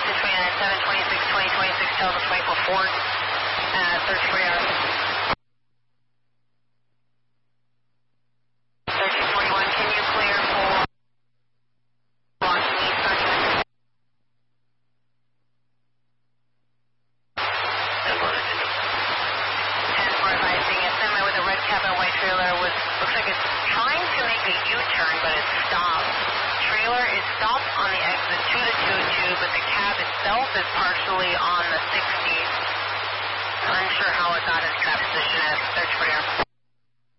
2026, Delta 24 Ford, search for your 1341, can you clear for launching east on 10-4 advising, a semi with a red cab and white trailer looks like it's trying to make a U-turn, but it's stopped. Trailer is stopped on the exit 2202, but the cab itself is partially on the 60. Unsure how it got into that position. Search for your